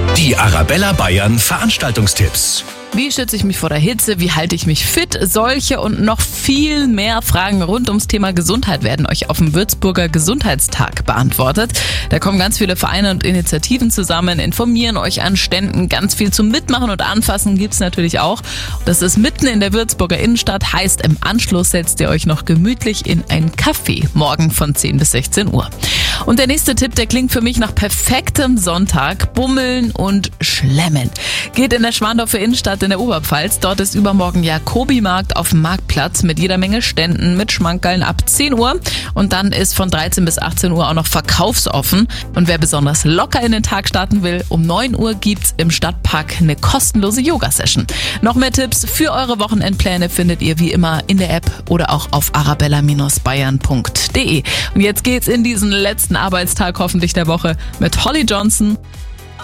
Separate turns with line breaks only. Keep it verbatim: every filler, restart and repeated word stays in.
Die Arabella Bayern Veranstaltungstipps.
Wie schütze ich mich vor der Hitze? Wie halte ich mich fit? Solche und noch viel mehr Fragen rund ums Thema Gesundheit werden euch auf dem Würzburger Gesundheitstag beantwortet. Da kommen ganz viele Vereine und Initiativen zusammen, informieren euch an Ständen. Ganz viel zum Mitmachen und Anfassen gibt's natürlich auch. Das ist mitten in der Würzburger Innenstadt, heißt im Anschluss setzt ihr euch noch gemütlich in ein Café, morgen von zehn bis sechzehn Uhr. Und der nächste Tipp, der klingt für mich nach perfektem Sonntag: Bummeln und Schlemmen. Geht in der Schwandorfer Innenstadt in der Oberpfalz. Dort ist übermorgen Jakobi-Markt auf dem Marktplatz mit jeder Menge Ständen, mit Schmankerln ab zehn Uhr. Und dann ist von dreizehn bis achtzehn Uhr auch noch verkaufsoffen. Und wer besonders locker in den Tag starten will, um neun Uhr gibt's im Stadtpark eine kostenlose Yoga-Session. Noch mehr Tipps für eure Wochenendpläne findet ihr wie immer in der App oder auch auf arabella Bayern punkt de. Und jetzt geht's in diesen letzten Arbeitstag hoffentlich der Woche mit Holly Johnson.